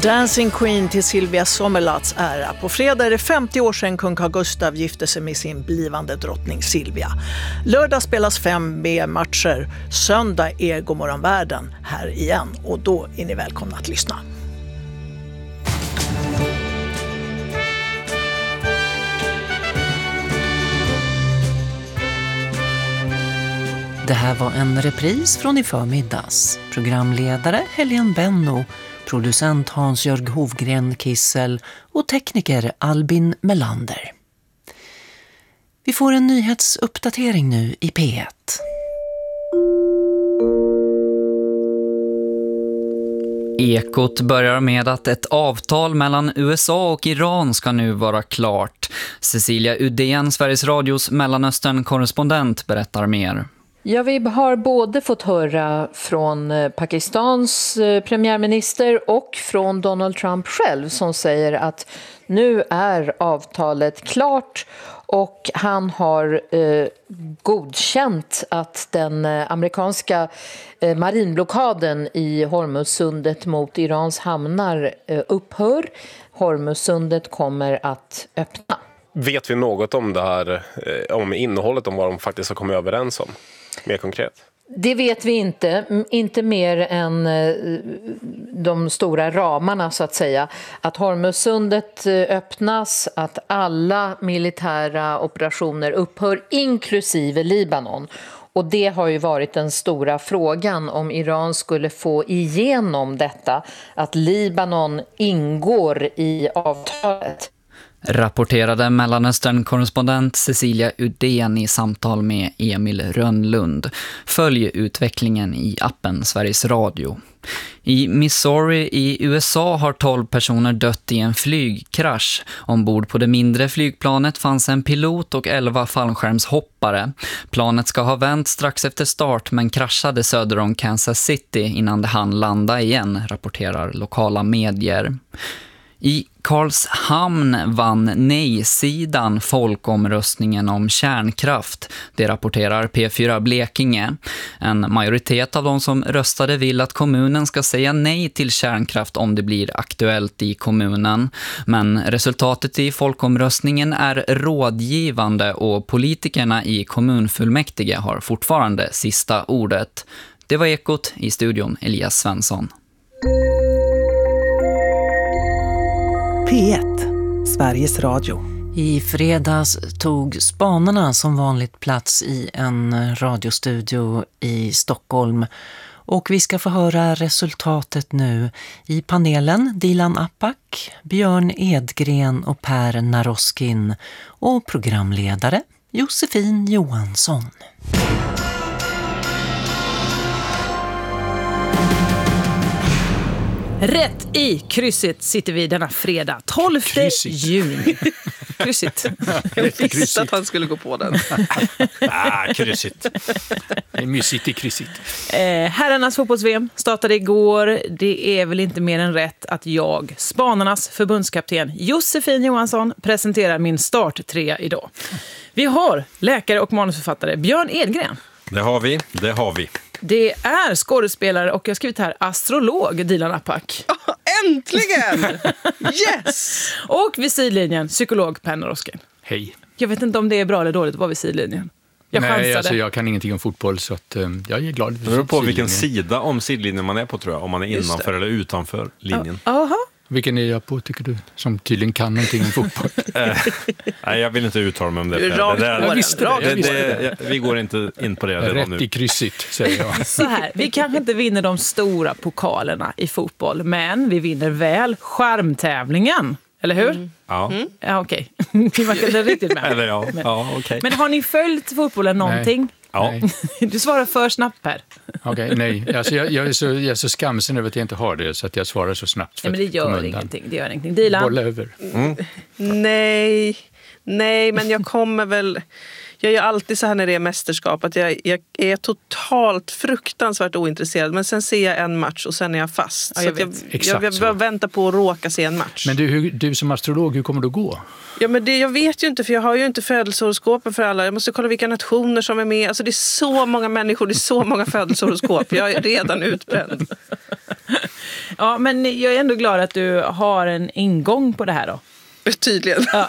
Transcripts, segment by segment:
Dancing Queen till Silvia Sommerlaths ära. På fredag är det 50 år sedan kung Carl Gustaf gifte sig med sin blivande drottning Silvia. Lördag spelas 5 B-matcher. Söndag är Godmorgonvärlden här igen. Och då är ni välkomna att lyssna. Det här var en repris från i förmiddags. Programledare Helene Benno, producent Hans-Jörg Hovgren Kissel och tekniker Albin Melander. Vi får en nyhetsuppdatering nu i P1. Ekot börjar med att ett avtal mellan USA och Iran ska nu vara klart. Cecilia Udén, Sveriges Radios Mellanöstern-korrespondent, berättar mer. Ja, vi har både fått höra från Pakistans premiärminister och från Donald Trump själv som säger att nu är avtalet klart och han har godkänt att den amerikanska marinblockaden i Hormuzsundet mot Irans hamnar upphör. Hormuzsundet kommer att öppna. Vet vi något om det här, om innehållet, om vad de faktiskt har kommit överens om? Mer konkret? Det vet vi inte mer än de stora ramarna så att säga. Att Hormuzsundet öppnas, att alla militära operationer upphör inklusive Libanon. Och det har ju varit den stora frågan om Iran skulle få igenom detta, att Libanon ingår i avtalet. Rapporterade Mellanöstern-korrespondent Cecilia Udén i samtal med Emil Rönnlund. Följ utvecklingen i appen Sveriges Radio. I Missouri i USA har 12 personer dött i en flygkrasch. Ombord på det mindre flygplanet fanns en pilot och 11 fallskärmshoppare. Planet ska ha vänt strax efter start men kraschade söder om Kansas City innan det hann landa igen, rapporterar lokala medier. I Karlshamn vann nej-sidan folkomröstningen om kärnkraft. Det rapporterar P4 Blekinge. En majoritet av de som röstade vill att kommunen ska säga nej till kärnkraft om det blir aktuellt i kommunen. Men resultatet i folkomröstningen är rådgivande och politikerna i kommunfullmäktige har fortfarande sista ordet. Det var Ekot, i studion Elias Svensson. P1, Sveriges Radio. I fredags tog spanarna som vanligt plats i en radiostudio i Stockholm. Och vi ska få höra resultatet nu. I panelen Dilan Apak, Björn Edgren och Per Naroskin. Och programledare Josefin Johansson. Rätt i krysset sitter vi denna fredag, 12 juni. Kryssigt. Jag visste att han skulle gå på den. Kryssigt. Det är mysigt i kryssigt. Herrarnas fotbolls-VM startade igår. Det är väl inte mer än rätt att jag, spanarnas förbundskapten Josefin Johansson, presenterar min starttrea idag. Vi har läkare och manusförfattare Björn Edgren. Det har vi. Det är skådespelare och jag har skrivit här astrolog Dilan Apak. Äntligen! Yes! Och vid sidlinjen psykolog Per Naroskin. Hej. Jag vet inte om det är bra eller dåligt att vara vid sidlinjen. Nej, alltså jag kan ingenting om fotboll så att jag är glad. Det beror på vilken sida om sidlinjen man är på, tror jag. Om man är innanför eller utanför linjen. Aha. Vilken är jag på, tycker du? Som tydligen kan någonting om fotboll. Nej, jag vill inte uttala mig om det. Vi går inte in på det redan nu. Rätt i kryssigt, säger jag. Så här, vi kanske inte vinner de stora pokalerna i fotboll, men vi vinner väl skärmtävlingen. Eller hur? Ja. Ja, okej. Vi var inte riktigt med. Eller ja, okej. Men har ni följt fotbollen någonting? Nej. Ja. Du svarar för snabbt här. Okej, nej. Alltså jag är så skamsen över att jag inte har det så att jag svarar så snabbt. Ja, men det gör ingenting. Dilan? Bolla över. Nej, men jag kommer väl... Jag gör alltid så här när det är mästerskap, att jag är totalt fruktansvärt ointresserad, men sen ser jag en match och sen är jag fast. Ja, jag väntar på att råka se en match. Men du som astrolog, hur kommer det att gå? Ja, men jag vet ju inte, för jag har ju inte födelsehoroskopen för alla. Jag måste kolla vilka nationer som är med. Alltså det är så många människor, det är så många födelsehoroskop. Jag är redan utbränd. Ja, men jag är ändå glad att du har en ingång på det här då. Tydligen. Ja.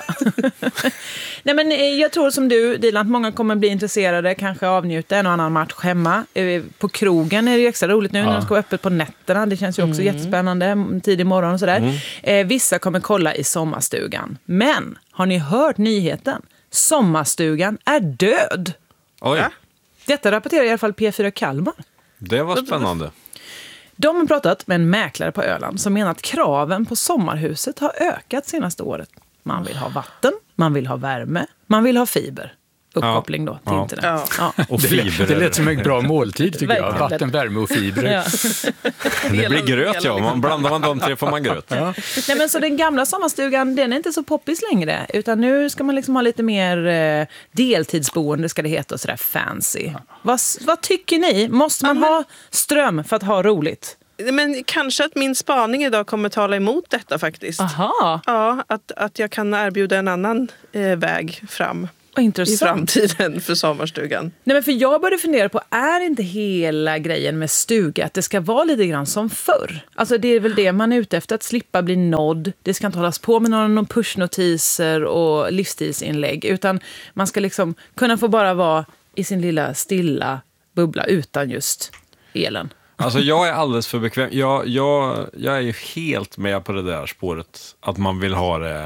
Nej, men jag tror som du, Dilan, att många kommer bli intresserade, kanske avnjuta en och annan match hemma. På krogen är det ju extra roligt nu när de ska vara öppet på nätterna. Det känns ju också jättespännande, tidig morgon och sådär. Vissa kommer kolla i sommarstugan. Men har ni hört nyheten? Sommarstugan är död. Oj. Ja. Detta rapporterar i alla fall P4 Kalmar. Det var spännande. De har pratat med en mäklare på Öland som menar att kraven på sommarhuset har ökat senaste året. Man vill ha vatten, man vill ha värme, man vill ha fiber. Uppkoppling då till internet. Ja. Och fiber. Det lät som en bra måltid tycker jag. Verkligen. Vatten, värme och fiber. Ja. Det blir gröt, ja. Blandar man de tre får man gröt. Ja. Nej, men så den gamla sommarstugan, den är inte så poppis längre. Utan nu ska man liksom ha lite mer deltidsboende, ska det heta, och sådär fancy. Vad tycker ni? Måste man ha ström för att ha roligt? Men kanske att min spaning idag kommer tala emot detta faktiskt. Aha. Ja, att jag kan erbjuda en annan väg fram. Intressant. I framtiden för sommarstugan. Nej, men för jag började fundera på, är inte hela grejen med stuga att det ska vara lite grann som förr? Alltså det är väl det man är ute efter, att slippa bli nådd. Det ska inte hållas på med några pushnotiser och livsstilsinlägg, utan man ska liksom kunna få bara vara i sin lilla stilla bubbla utan just elen. Alltså jag är alldeles för bekväm. Jag är ju helt med på det där spåret att man vill ha det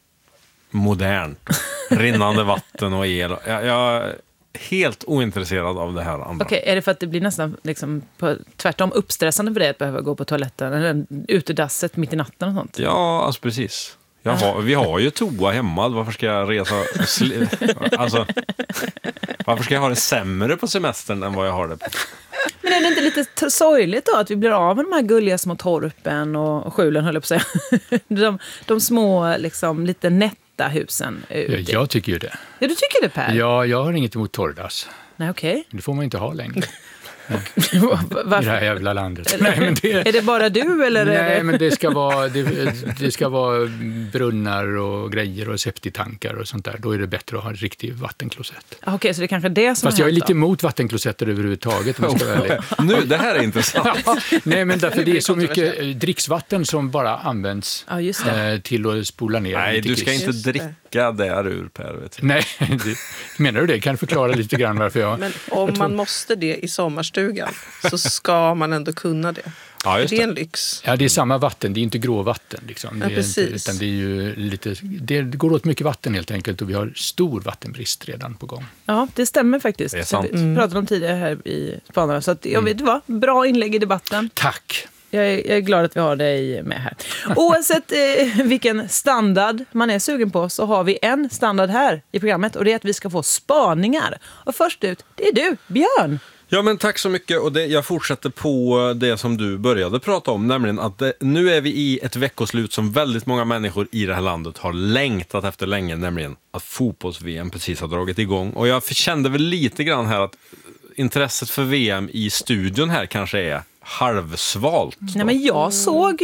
modernt, rinnande vatten och el. Jag är helt ointresserad av det här andra. Okej, är det för att det blir nästan liksom tvärtom uppstressande för dig att behöva gå på toaletten eller utedasset mitt i natten och sånt? Ja, alltså precis. Vi har ju toa hemma. Varför ska jag resa? Alltså, varför ska jag ha det sämre på semestern än vad jag har det på? Men är det inte lite sorgligt då att vi blir av med de här gulliga små torpen och skjulen, höll jag på att säga. De små, liksom, lite nätta husen. Ja, jag tycker ju det. Ja, du tycker det, Per? Ja, jag har inget emot torrdass. Nej, okej. Det får man inte ha längre. Varför? I det här jävla landet. Nej, men är det bara du eller? Nej, men det ska vara brunnar och grejer och septitankar och sånt där. Då är det bättre att ha en riktig vattenklosett. Okej, så det är kanske det som fast jag är lite emot vattenklosetter överhuvudtaget. Om jag ska välja. Nu, det här är intressant. Nej, men därför det är så mycket dricksvatten som bara används till att spola ner. Nej, du ska inte dricka där ur, Per. Vet du. Nej, menar du det? Kan du förklara lite grann varför jag... Men om man måste det i sommarstugan så ska man ändå kunna det. Ja, just det är en lyx. Ja, det är samma vatten, det är inte gråvatten. Liksom. Ja, precis. Inte, utan det är ju lite, det går åt mycket vatten helt enkelt och vi har stor vattenbrist redan på gång. Ja, det stämmer faktiskt. Det är sant. Vi pratade om tidigare här i Spanarna, så att, jag vet vad, bra inlägg i debatten. Tack! Jag är glad att vi har dig med här. Oavsett vilken standard man är sugen på så har vi en standard här i programmet och det är att vi ska få spaningar. Och först ut, det är du, Björn. Ja, men tack så mycket. Och jag fortsätter på det som du började prata om, nämligen att nu är vi i ett veckoslut som väldigt många människor i det här landet har längtat efter länge, nämligen att fotbolls-VM precis har dragit igång. Och jag kände väl lite grann här att intresset för VM i studion här kanske är halvsvalt. Nej, men jag såg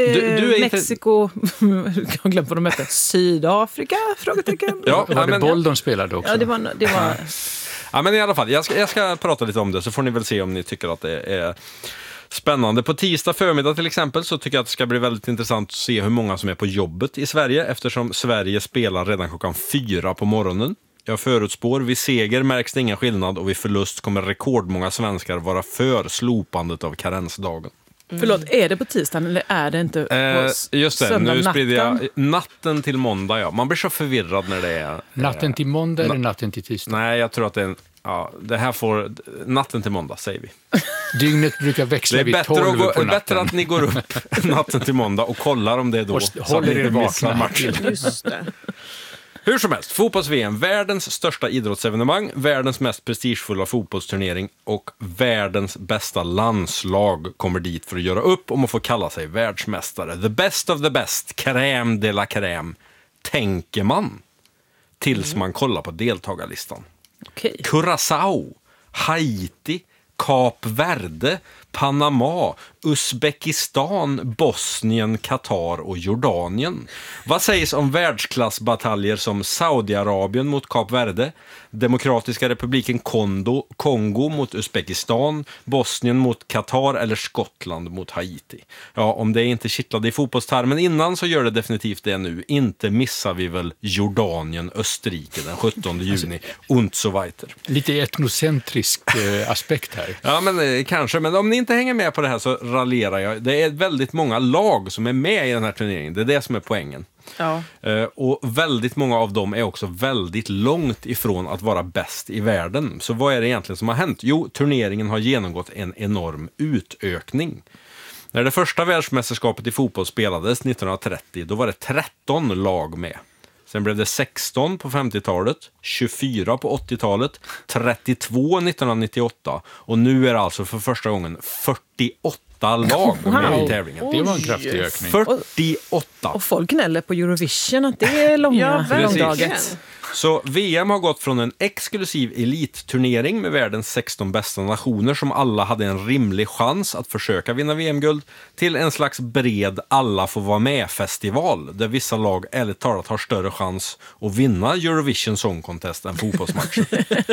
du Mexiko, jag har glömt vad de hette, Sydafrika, frågetecken. Ja, var det boll de spelade också? Ja, det var... Ja, men i alla fall, jag ska prata lite om det så får ni väl se om ni tycker att det är spännande. På tisdag förmiddag till exempel så tycker jag att det ska bli väldigt intressant att se hur många som är på jobbet i Sverige eftersom Sverige spelar redan 4:00 på morgonen. Jag förutspår, vid seger märks det ingen skillnad och vid förlust kommer rekordmånga svenskar vara för slopandet av karensdagen. Förlåt, är det på tisdagen eller är det inte på just det, söndag nu sprider jag natten? Natten till måndag, ja. Man blir så förvirrad när det är... Natten till måndag eller natten till tisdag? Nej, jag tror att det är det här får... Natten till måndag, säger vi. Dygnet brukar växla vid 12 på natten. Det är bättre att ni går upp natten till måndag och kollar om det är då. Håller er vakna. Just det. Hur som helst, fotbolls-VM, världens största idrottsevenemang, världens mest prestigefulla fotbollsturnering och världens bästa landslag kommer dit för att göra upp om att få kalla sig världsmästare. The best of the best, crème de la crème, tänker man tills man kollar på deltagarlistan. Okej. Curaçao, Haiti, Kap Verde, Panama, Uzbekistan, Bosnien, Qatar och Jordanien. Vad sägs om världsklassbataljer som Saudiarabien mot Kap Verde, Demokratiska republiken Kongo mot Uzbekistan, Bosnien mot Qatar eller Skottland mot Haiti? Ja, om det inte kittlade i fotbollstermen innan så gör det definitivt det nu. Inte missar vi väl Jordanien, Österrike den 17 juni und so weiter. Lite etnocentrisk aspekt här. Ja, men kanske. Men om ni inte hänger med på det här så raljerar jag. Det är väldigt många lag som är med i den här turneringen. Det är det som är poängen. Ja. Och väldigt många av dem är också väldigt långt ifrån att vara bäst i världen. Så vad är det egentligen som har hänt? Jo, turneringen har genomgått en enorm utökning. När det första världsmästerskapet i fotboll spelades 1930, då var det 13 lag med. Sen blev det 16 på 50-talet, 24 på 80-talet, 32 1998 och nu är det alltså för första gången 48 lag med i tävlingen. Det var en kraftig ökning. 48. Och folk gnäller på Eurovision att det är långdraget. Så VM har gått från en exklusiv elitturnering med världens 16 bästa nationer som alla hade en rimlig chans att försöka vinna VM-guld till en slags bred alla får vara med-festival där vissa lag ärligt talat har större chans att vinna Eurovision Song Contest än fotbollsmatcher.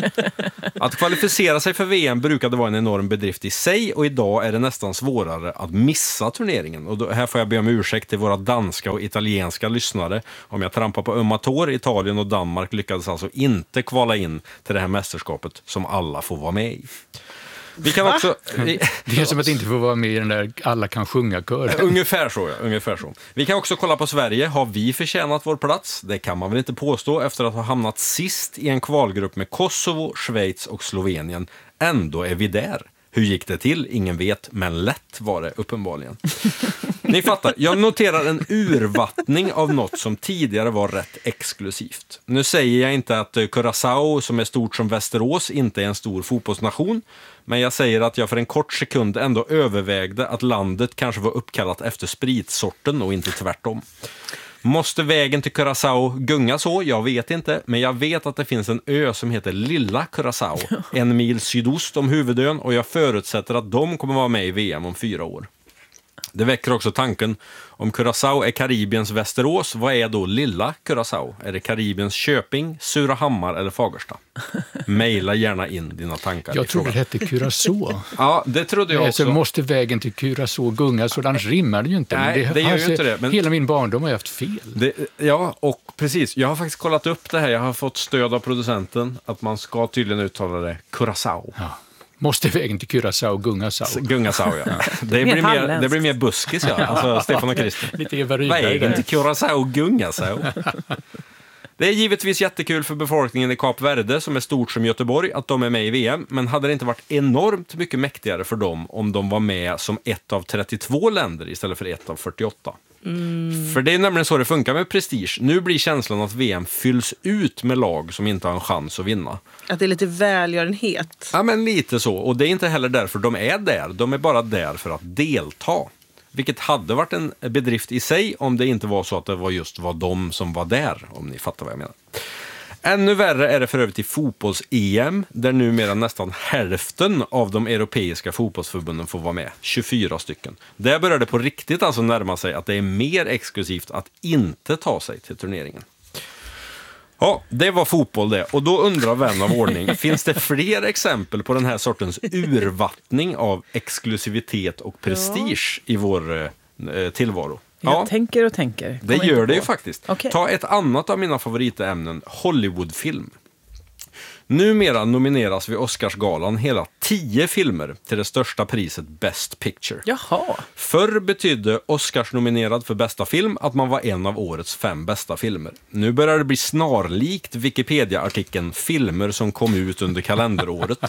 Att kvalificera sig för VM brukade vara en enorm bedrift i sig och idag är det nästan svårare att missa turneringen. Och då, här får jag be om ursäkt till våra danska och italienska lyssnare om jag trampar på ömma tår. Italien och Danmark lyckades alltså inte kvala in till det här mästerskapet som alla får vara med i. Vi kan också... Det är som att inte få vara med i den där alla kan sjunga-kören. Ungefär så, ja. Ungefär så. Vi kan också kolla på Sverige. Har vi förtjänat vår plats? Det kan man väl inte påstå efter att ha hamnat sist i en kvalgrupp med Kosovo, Schweiz och Slovenien. Ändå är vi där. Hur gick det till? Ingen vet, men lätt var det uppenbarligen. Ni fattar, jag noterar en urvattning av något som tidigare var rätt exklusivt. Nu säger jag inte att Curaçao, som är stort som Västerås, inte är en stor fotbollsnation. Men jag säger att jag för en kort sekund ändå övervägde att landet kanske var uppkallat efter spritsorten och inte tvärtom. Måste vägen till Curaçao gunga så? Jag vet inte, men jag vet att det finns en ö som heter Lilla Curaçao, 1 mil sydost om huvudön, och jag förutsätter att de kommer vara med i VM om 4 år. Det väcker också tanken, om Curaçao är Karibiens Västerås, vad är då Lilla Curaçao? Är det Karibiens Köping, Surahammar eller Fagersta? Maila gärna in dina tankar. Jag trodde det hette Curaçao. Ja, det trodde jag också. Så måste vägen till Curaçao gunga, så annars rimmar det ju inte. Nej, det gör ju inte det. Men... Hela min barndom har jag haft fel. Ja, och precis. Jag har faktiskt kollat upp det här. Jag har fått stöd av producenten att man ska tydligen uttala det Curaçao. Ja. Måste vägen till Curaçao gunga-sao. Gunga-sao, ja. Det blir mer buskis, ja. Alltså Stefan och Christer. Lite Eva Rydberg. Vägen till Curaçao gunga-sao. Det är givetvis jättekul för befolkningen i Kap Verde, som är stort som Göteborg, att de är med i VM. Men hade det inte varit enormt mycket mäktigare för dem om de var med som ett av 32 länder istället för ett av 48? För det är nämligen så det funkar med prestige. Nu blir känslan att VM fylls ut med lag som inte har en chans att vinna. Att det är lite välgörenhet. Ja, men lite så. Och det är inte heller därför de är där. De är bara där för att delta. Vilket hade varit en bedrift i sig om det inte var så att det var de som var där, om ni fattar vad jag menar. Ännu värre är det för övrigt i fotbolls-EM, där numera nästan hälften av de europeiska fotbollsförbunden får vara med, 24 stycken. Där börjar det på riktigt alltså närma sig att det är mer exklusivt att inte ta sig till turneringen. Ja, det var fotboll det. Och då undrar vän av ordning, finns det fler exempel på den här sortens urvattning av exklusivitet och prestige i vår tillvaro? Jag tänker och tänker. Det gör det ju faktiskt. Okay. Ta ett annat av mina favoritämnen, Hollywoodfilm. Numera nomineras vid Oscarsgalan hela 10 filmer till det största priset Best Picture. Jaha. Förr betydde Oscars-nominerad för bästa film att man var en av årets 5 bästa filmer. Nu börjar det bli snarlikt Wikipedia-artikeln filmer som kom ut under kalenderåret.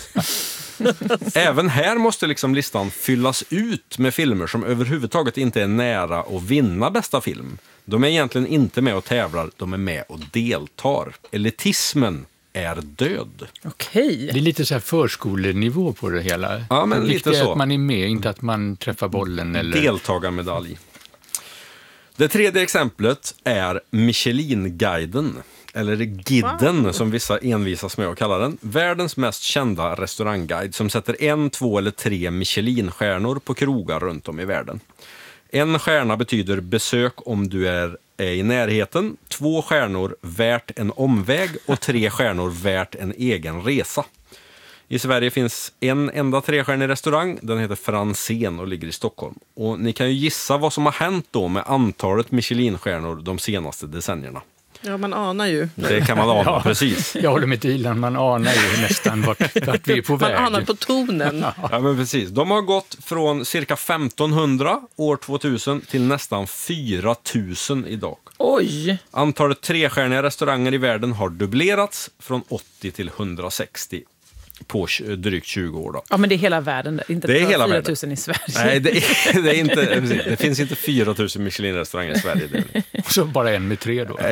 Även här måste liksom listan fyllas ut med filmer som överhuvudtaget inte är nära att vinna bästa film. De är egentligen inte med och tävlar, de är med och deltar. Elitismen är död. Okej. Det är lite så här förskolenivå på det hela. Ja, men lite så. Att man är med, inte att man träffar bollen eller... Deltagarmedalj. Det tredje exemplet är Michelin-guiden. eller Gidden som vissa envisas med att kalla den, världens mest kända restaurangguide som sätter 1, 2 eller 3 Michelin-stjärnor på krogar runt om i världen. 1 stjärna betyder besök om du är i närheten, 2 stjärnor värt en omväg och 3 stjärnor värt en egen resa. I Sverige finns en enda 3-stjärnig restaurang, den heter Franzén och ligger i Stockholm. Och ni kan ju gissa vad som har hänt då med antalet Michelin-stjärnor de senaste decennierna. Ja, man anar ju. Det kan man ana, precis. Jag håller med Dilan, man anar ju nästan vart vi är på väg. Man anar på tonen. Ja, men precis. De har gått från cirka 1500 år 2000 till nästan 4000 idag. Oj! Antalet 3-stjärniga restauranger i världen har dubblerats från 80 till 160 på drygt 20 år då. Ja, men det är hela världen, inte det är hela 4 000 världen. i Sverige. Nej, det är inte, det finns inte 4 000 Michelin-restauranger i Sverige. Och så bara en med 3 då.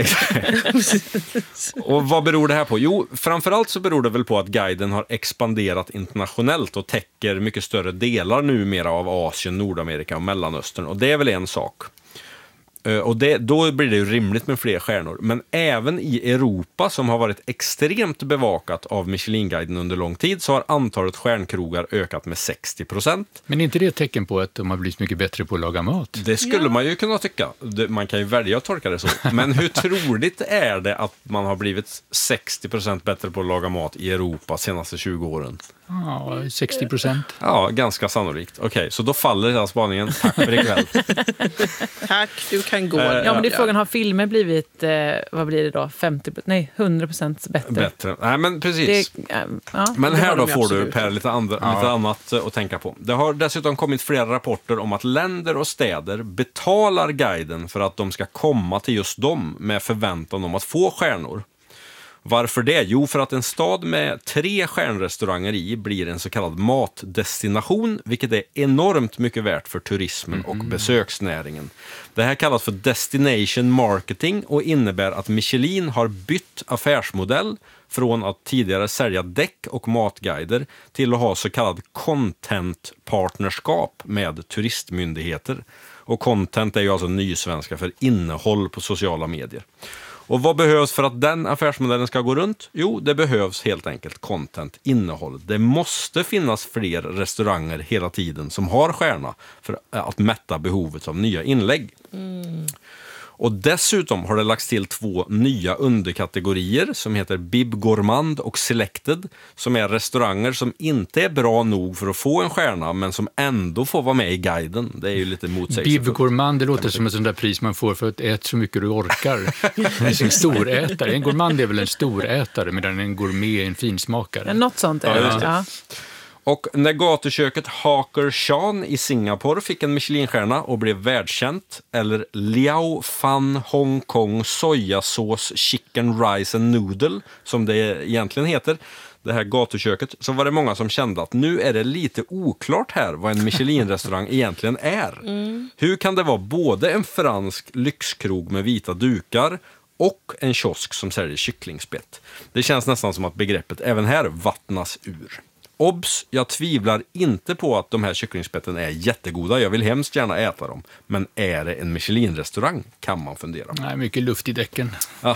Och vad beror det här på? Jo, framförallt så beror det väl på att guiden har expanderat internationellt och täcker mycket större delar numera av Asien, Nordamerika och Mellanöstern. Och det är väl en sak. Och då blir det ju rimligt med fler stjärnor. Men även i Europa, som har varit extremt bevakat av Michelin-guiden under lång tid, så har antalet stjärnkrogar ökat med 60%. Men är inte det ett tecken på att de har blivit mycket bättre på att laga mat? Det skulle man ju kunna tycka. Man kan ju välja att tolka det så. Men hur troligt är det att man har blivit 60% bättre på att laga mat i Europa de senaste 20 åren? Ja, 60%. Ja, ganska sannolikt. Okej, så då faller hela spaningen. Tack för ikväll. Tack, du kan gå. Ja, men det är frågan, har filmer blivit, vad blir det då, 100% bättre? Nej, men precis. Men här då får du, Per, lite annat att tänka på. Det har dessutom kommit flera rapporter om att länder och städer betalar guiden för att de ska komma till just dem med förväntan om att få stjärnor. Varför det? Jo, för att en stad med 3 stjärnrestauranger i blir en så kallad matdestination, vilket är enormt mycket värt för turismen och besöksnäringen. Det här kallas för destination marketing och innebär att Michelin har bytt affärsmodell från att tidigare sälja däck och matguider till att ha så kallad content-partnerskap med turistmyndigheter. Och content är ju alltså nysvenska för innehåll på sociala medier. Och vad behövs för att den affärsmodellen ska gå runt? Jo, det behövs helt enkelt content, innehåll. Det måste finnas fler restauranger hela tiden som har stjärna för att mätta behovet av nya inlägg. Och dessutom har det lagts till 2 nya underkategorier som heter Bib Gourmand och Selected, som är restauranger som inte är bra nog för att få en stjärna men som ändå får vara med i guiden. Det är ju lite motsägelsefullt. Bib Gourmand, det låter som ett sånt där pris man får för att äta så mycket du orkar. Det är en storätare. En gourmand är väl en storätare medan en gourmet är en finsmakare. Ja, något sånt är det. Ja. Och när gatuköket Haker Chan i Singapore fick en Michelinstjärna och blev världskänt, eller Liao Fan Hong Kong sojasås chicken rice and noodle som det egentligen heter, det här gatuköket, så var det många som kände att nu är det lite oklart här vad en Michelin-restaurang egentligen är. Hur kan det vara både en fransk lyxkrog med vita dukar och en kiosk som säljer kycklingspett? Det känns nästan som att begreppet även här vattnas ur. Obs, jag tvivlar inte på att de här kycklingspetten är jättegoda. Jag vill hemskt gärna äta dem. Men är det en Michelin-restaurang kan man fundera på. Nej, mycket luft i däcken.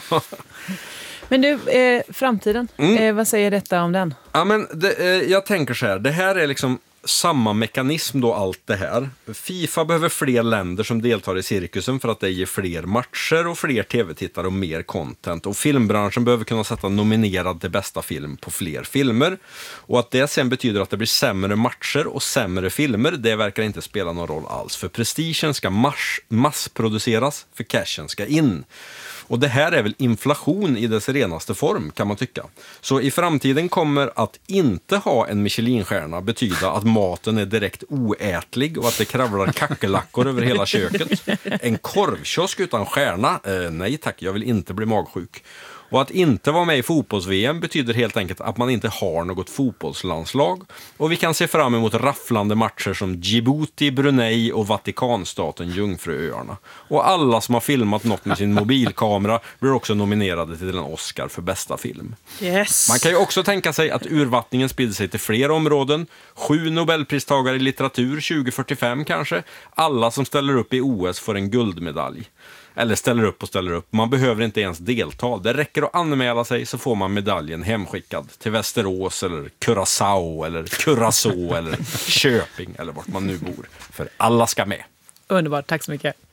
Men du, framtiden, vad säger detta om den? Ja, men jag tänker så här, det här är liksom samma mekanism då, allt det här. FIFA behöver fler länder som deltar i cirkusen för att det ger fler matcher och fler tv-tittare och mer content. Och filmbranschen behöver kunna sätta nominerad till bästa film på fler filmer. Och att det sen betyder att det blir sämre matcher och sämre filmer, det verkar inte spela någon roll alls. För prestigen ska massproduceras, för cashen ska in. Och det här är väl inflation i dess renaste form, kan man tycka. Så i framtiden kommer att inte ha en Michelinstjärna betyda att maten är direkt oätlig och att det kravlar kackelackor över hela köket. En korvkiosk utan stjärna? Nej tack, jag vill inte bli magsjuk. Och att inte vara med i fotbolls-VM betyder helt enkelt att man inte har något fotbollslandslag. Och vi kan se fram emot rafflande matcher som Djibouti, Brunei och Vatikanstaten Jungfruöarna. Och alla som har filmat något med sin mobilkamera blir också nominerade till en Oscar för bästa film. Yes. Man kan ju också tänka sig att urvattningen sprider sig till fler områden. 7 Nobelpristagare i litteratur 2045 kanske. Alla som ställer upp i OS får en guldmedalj. Eller ställer upp. Man behöver inte ens delta. Det räcker att anmäla sig så får man medaljen hemskickad till Västerås eller Curaçao eller Curacao eller Köping eller vart man nu bor. För alla ska med. Underbart, tack så mycket.